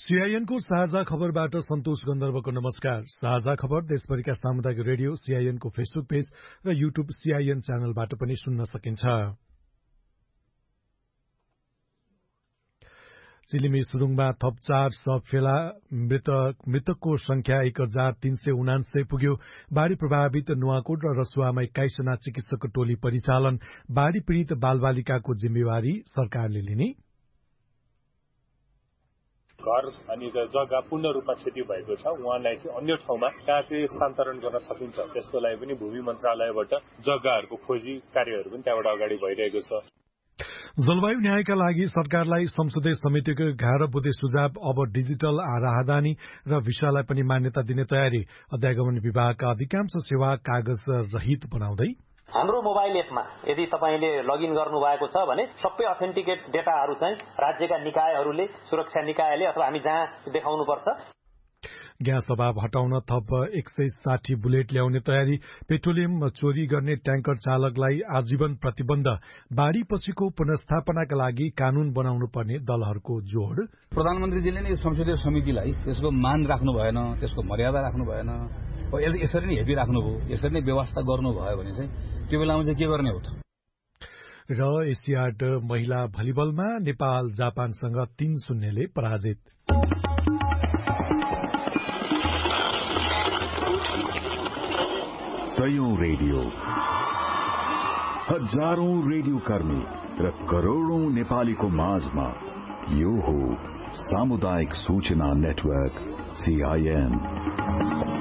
सीआईएनको साझा खबरबाट सन्तोष गन्धर्वको नमस्कार। साझा खबर देशभरिका सामुदायिक रेडियो सीआईएनको फेसबुक पेज र युट्युब सीआईएन च्यानलबाट पनि सुन्न सकिन्छ। चिलिमी सुरुङमा थप 4 शव फेला, मृतकको संख्या 1379 पुग्यो। बाढ़ी प्रभावित नुवाकोट र रसुवामा 21 जना चिकित्सकको टोली परिचालन। बाढ़ी पीड़ित बालबालिकाको जिम्मेवारी सरकारले लिने। घर अनि जग्गा पूर्ण रूपमा क्षति भएको छ, उहाँलाई चाहिँ अन्य ठाउँमा कहाँ चाहिँ स्थानान्तरण गर्न सकिन्छ त्यसको लागि पनि भूमि मन्त्रालयबाट जग्गाहरूको खोजी कार्यहरू पनि त्यहाँबाट अगाडि भइरहेको छ। जलवायु न्यायका लागि सरकारलाई संसदीय समितिको 11 बुँदे सुझाव। अब डिजिटल राहदानी र भिसालाई पनि मान्यता दिने तयारी। अध्यागमन विभागका अधिकांश सेवा कागज रहित बनाउँदै। हाम्रो मोबाइल एपमा यदि तपाईले लगइन गर्नु भएको छ भने सबै अथेन्टिकेट डेटाहरू चाहिँ राज्यका निकायहरूले, सुरक्षा निकायले अथवा हामी जहाँ देखाउनु पर्छ। ग्यास अभाव हटाउन थप 160 बुलेट ल्याउने तयारी। पेट्रोलियम चोरी गर्ने ट्याङ्कर चालकलाई आजीवन प्रतिबन्ध। बाढ़ी पछिको पुनर्स्थापनाका लागि कानून बनाउनु पर्ने दलहरूको जोड। प्रधानमन्त्रीजीले नै संसदीय समितिलाई त्यसको मान राख्नु भएन, त्यसको मर्यादा राख्नु भएन। यसरी नै हेपी राख्नुभयो, यसरी नै व्यवस्था गर्नुभयो भने चाहिँ त्यो बेलामा चाहिँ के गर्ने हो त। र एसियाड महिला भलिबलमा नेपाल जापानसँग 3-0 पराजित। सयौं रेडियो, हजारौं रेडियो कर्मी र करोड़ौं नेपालीको माझमा यो हो सामुदायिक सूचना नेटवर्क सीआईएन।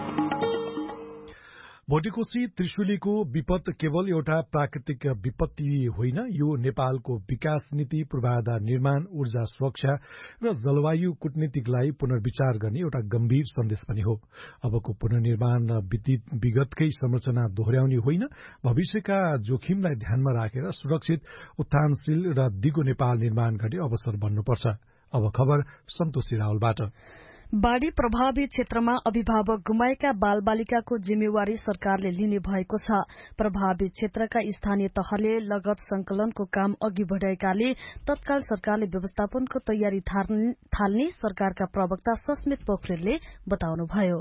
भोटेकोशी त्रिशुलीको विपद केवल एउटा प्राकृतिक विपत्ति होइन, यो नेपालको विकास नीति, पूर्वाधार निर्माण, ऊर्जा सुरक्षा र जलवायु कूटनीतिलाई पुनर्विचार गर्ने एउटा गम्भीर सन्देश पनि हो। अबको पुनर्निर्माण विगतकै संरचना दोहोर्याउने होइन, भविष्यका जोखिमलाई ध्यानमा राखेर सुरक्षित, उत्थानशील र दिगो नेपाल निर्माण गर्ने अवसर बन्नुपर्छ। अब खबर सन्तोषी रावलबाट। बाढ़ी प्रभावित क्षेत्रमा अभिभावक गुमाएका बालबालिकाको जिम्मेवारी सरकारले लिने भएको छ। प्रभावित क्षेत्रका स्थानीय तहले लगत संकलनको काम अघि बढ़ाएकाले तत्काल सरकारले व्यवस्थापनको तयारी थाल्ने सरकारका प्रवक्ता सस्मित पोखरेलले बताउनुभयो।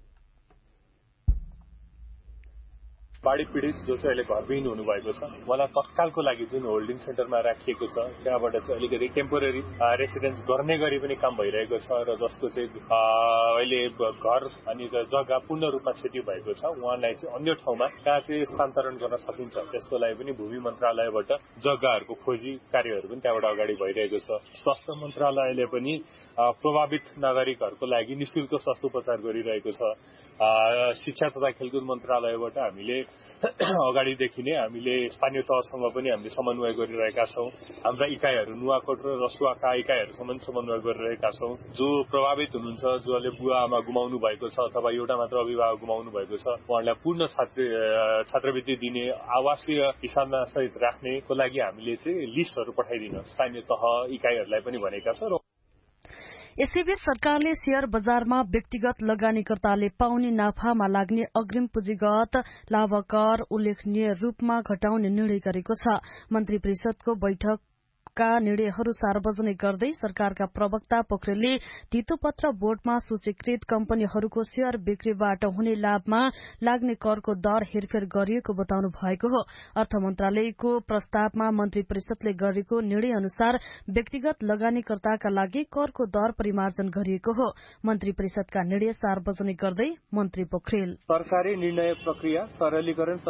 बाढ़ी पीड़ित जो चाहिँ अहिले घरविहीन हुनुभएको छ, उहाँलाई तत्कालको लागि जुन होल्डिङ सेन्टरमा राखिएको छ त्यहाँबाट चाहिँ अलिकति टेम्पोरेरी रेसिडेन्स गर्ने गरी पनि काम भइरहेको छ र जसको चाहिँ अहिले घर अनि जग्गा पूर्ण रूपमा क्षति भएको छ, उहाँलाई चाहिँ अन्य ठाउँमा कहाँ चाहिँ स्थानान्तरण गर्न सकिन्छ त्यसको लागि पनि भूमि मन्त्रालयबाट जग्गाहरूको खोजी कार्यहरू पनि त्यहाँबाट अगाडि भइरहेको छ। स्वास्थ्य मन्त्रालयले पनि प्रभावित नागरिकहरूको लागि निशुल्क स्वास्थ्य उपचार गरिरहेको छ। शिक्षा तथा खेलकुद मन्त्रालयबाट हामीले अगाडिदेखि नै हामीले स्थानीय तहसँग पनि हामीले समन्वय गरिरहेका छौं। हाम्रा इकाइहरू नुवाकोट र रसुवाका इकाइहरूसँग समन्वय गरिरहेका छौं। जो प्रभावित हुनुहुन्छ, जसले बुवा आमा गुमाउनु भएको छ अथवा एउटा मात्र अभिभावक गुमाउनु भएको छ, उहाँलाई पूर्ण छात्रवृत्ति दिने, आवासीय हिसाबमा सहित राख्नेको लागि हामीले चाहिँ लिस्टहरू पठाइदिन स्थानीय तह इकाइहरूलाई पनि भनेका छौं। यसैबीच सरकारले शेयर बजारमा व्यक्तिगत लगानीकर्ताले पाउने नाफामा लाग्ने अग्रिम पुँजीगत लाभकर उल्लेखनीय रूपमा घटाउने निर्णय गरेको छ। मन्त्री परिषदको बैठकका निर्णयहरू सार्वजनिक गर्दै सरकारका प्रवक्ता पोखरेलले धितोपत्र बोर्डमा सूचीकृत कम्पनीहरूको शेयर बिक्रीबाट हुने लाभमा लाग्ने करको दर हेरफेर गरिएको बताउनु भएको हो। अर्थ मन्त्रालयको प्रस्तावमा मन्त्री परिषदले गरेको निर्णय अनुसार व्यक्तिगत लगानीकर्ताका लागि करको दर परिमार्जन गरिएको हो। मन्त्री परिषदका निर्णय सार्वजनिक गर्दै मन्त्री पोखरेल सरकारी निर्णय प्रक्रिया सरलीकरण